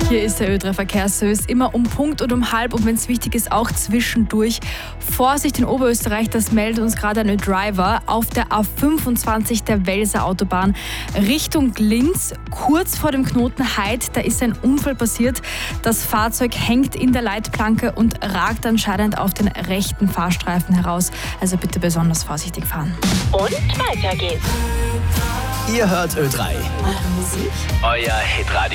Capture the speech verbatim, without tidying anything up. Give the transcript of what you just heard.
Hier ist der Ö drei Verkehrsservice immer um Punkt und um halb und wenn es wichtig ist, auch zwischendurch. Vorsicht in Oberösterreich, das meldet uns gerade ein Driver auf der A fünfundzwanzig der Welser Autobahn Richtung Linz, kurz vor dem Knoten Heid. Da ist ein Unfall passiert. Das Fahrzeug hängt in der Leitplanke und ragt anscheinend auf den rechten Fahrstreifen heraus. Also bitte besonders vorsichtig fahren. Und weiter geht's. Ihr hört Ö drei. Eure Musik. Euer Hitradio.